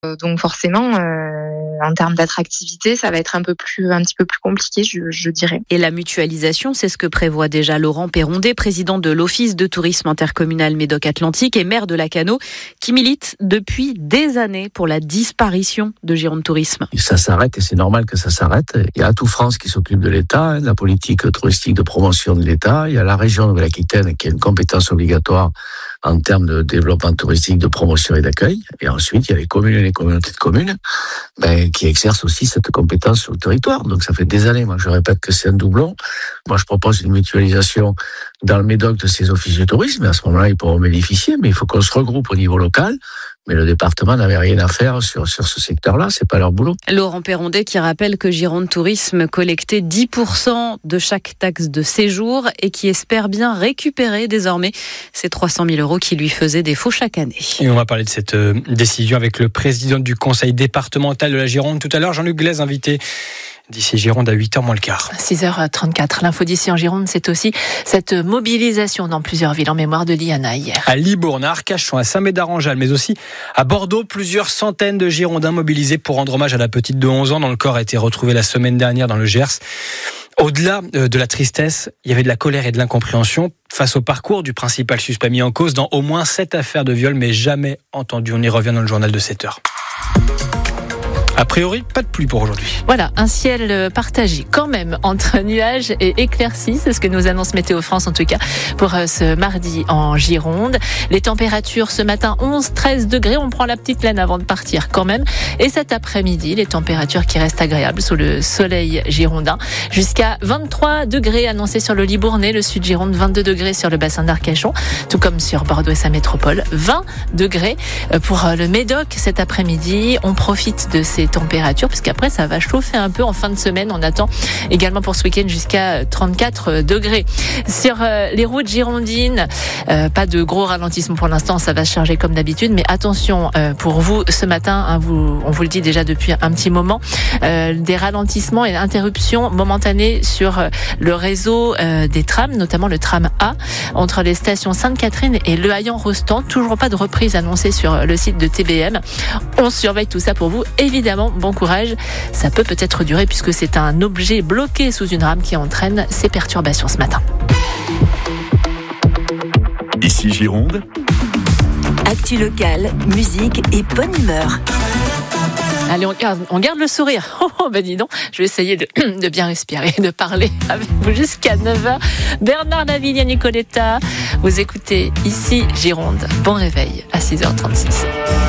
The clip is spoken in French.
Donc forcément, en termes d'attractivité, ça va être un petit peu plus compliqué, je dirais. Et la mutualisation, c'est ce que prévoit déjà Laurent Perrondet, président de l'Office de tourisme intercommunal Médoc-Atlantique et maire de Lacanau, qui milite depuis des années pour la disparition de Gironde Tourisme. Ça s'arrête et c'est normal que ça s'arrête. Il y a Atout France qui s'occupe de l'État, de la politique touristique de promotion de l'État. Il y a la région Nouvelle-Aquitaine qui a une compétence obligatoire en termes de développement touristique, de promotion et d'accueil. Et ensuite, il y a les communes et les communautés de communes qui exercent aussi cette compétence sur le territoire. Donc ça fait des années, moi je répète que c'est un doublon. Moi je propose une mutualisation dans le Médoc de ces offices de tourisme. Et à ce moment-là, ils pourront bénéficier, mais il faut qu'on se regroupe au niveau local. Mais le département n'avait rien à faire sur ce secteur-là, c'est pas leur boulot. Laurent Perrondet qui rappelle que Gironde Tourisme collectait 10% de chaque taxe de séjour et qui espère bien récupérer désormais ces 300 000 € qui lui faisaient défaut chaque année. Et on va parler de cette décision avec le président du conseil départemental de la Gironde tout à l'heure, Jean-Luc Glaise, invité d'ici Gironde à 8h moins le quart. 6h34. L'info d'ici en Gironde, c'est aussi cette mobilisation dans plusieurs villes en mémoire de Liana hier. À Libourne, à Arcachon, à Saint-Médard-en-Jalles, mais aussi à Bordeaux, plusieurs centaines de Girondins mobilisés pour rendre hommage à la petite de 11 ans dont le corps a été retrouvé la semaine dernière dans le Gers. Au-delà de la tristesse, il y avait de la colère et de l'incompréhension face au parcours du principal suspect mis en cause dans au moins 7 affaires de viol, mais jamais entendu. On y revient dans le journal de 7h. A priori, pas de pluie pour aujourd'hui. Voilà, un ciel partagé quand même entre nuages et éclaircies. C'est ce que nous annonce Météo France en tout cas pour ce mardi en Gironde. Les températures ce matin 11-13 degrés. On prend la petite laine avant de partir quand même. Et cet après-midi, les températures qui restent agréables sous le soleil girondin. Jusqu'à 23 degrés annoncés sur le Libournais, le sud Gironde, 22 degrés sur le bassin d'Arcachon, tout comme sur Bordeaux et sa métropole. 20 degrés pour le Médoc cet après-midi. On profite de ces températures, puisqu'après ça va chauffer un peu en fin de semaine. On attend également pour ce week-end jusqu'à 34 degrés. Sur les routes girondines, pas de gros ralentissement pour l'instant, ça va se charger comme d'habitude, mais attention pour vous ce matin, on vous le dit déjà depuis un petit moment, des ralentissements et interruptions momentanées sur le réseau des trams, notamment le tram A, entre les stations Sainte-Catherine et Le Haillan-Rostand. Toujours pas de reprise annoncée sur le site de TBM. On surveille tout ça pour vous, évidemment. Bon courage, ça peut peut-être durer puisque c'est un objet bloqué sous une rame qui entraîne ces perturbations ce matin. Ici Gironde. Actu locale, musique et bonne humeur. Allez, on garde le sourire. Oh, ben dis donc, je vais essayer de bien respirer, de parler avec vous jusqu'à 9h. Bernard Lavilliers, Nicoletta, vous écoutez Ici Gironde. Bon réveil à 6h36.